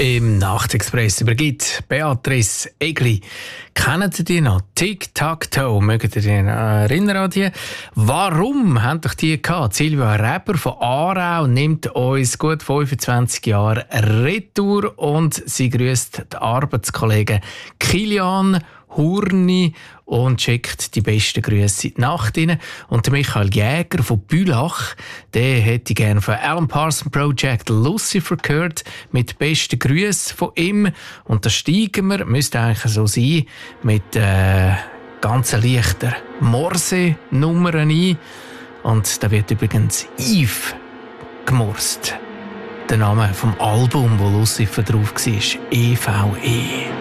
im Nachtexpress übergibt Beatrice Egli. Kennen Sie die noch? Tic-Tac-Toe, mögt ihr dich erinnern an die? Warum haben doch die gehabt? Silvia Reber von Aarau nimmt uns gut 25 Jahre Retour und sie grüßt die Arbeitskollegen Kilian Hurni und schickt die besten Grüße in die Nacht rein. Und der Michael Jäger von Bülach, der hätte gerne von Alan Parsons Project Lucifer gehört, mit besten Grüßen von ihm. Und da steigen wir, müsste eigentlich so sein, mit ganz leichter Morse-Nummern ein. Und da wird übrigens Yves gemorst. Der Name vom Album, wo Lucifer drauf war, EVE.